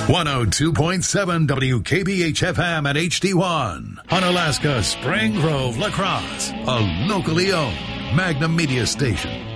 102.7 WKBH-FM at HD1. Unalaska Spring Grove La Crosse, a locally owned Magnum Media station.